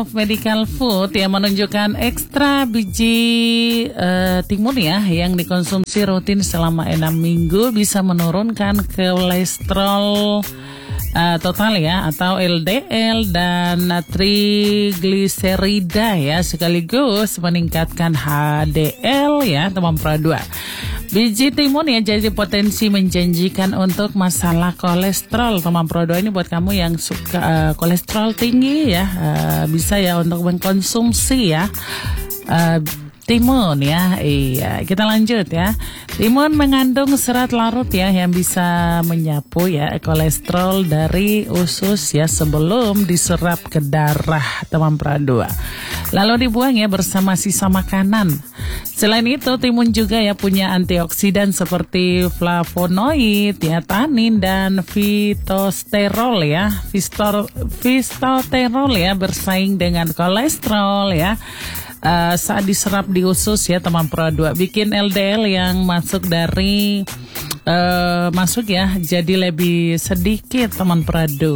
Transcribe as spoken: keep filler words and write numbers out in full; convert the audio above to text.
of Medical Food yang menunjukkan ekstra biji uh, timun ya yang dikonsumsi rutin selama enam minggu bisa menurunkan kolesterol uh, total ya atau L D L dan trigliserida ya, sekaligus meningkatkan H D L ya teman Pro dua. Biji timun ya jadi potensi menjanjikan untuk masalah kolesterol teman Pro dua ini. Buat kamu yang suka uh, kolesterol tinggi ya, uh, bisa ya untuk mengkonsumsi ya uh, timun ya. Iya, kita lanjut ya. Timun mengandung serat larut ya yang bisa menyapu ya kolesterol dari usus ya sebelum diserap ke darah teman Pro dua. Lalu dibuang ya bersama sisa makanan. Selain itu, timun juga ya punya antioksidan seperti flavonoid, ya, tanin dan fitosterol ya. Fistor, fitosterol ya bersaing dengan kolesterol ya. Uh, saat diserap di usus ya teman Pro dua, bikin L D L yang masuk dari uh, masuk ya jadi lebih sedikit teman Pro dua.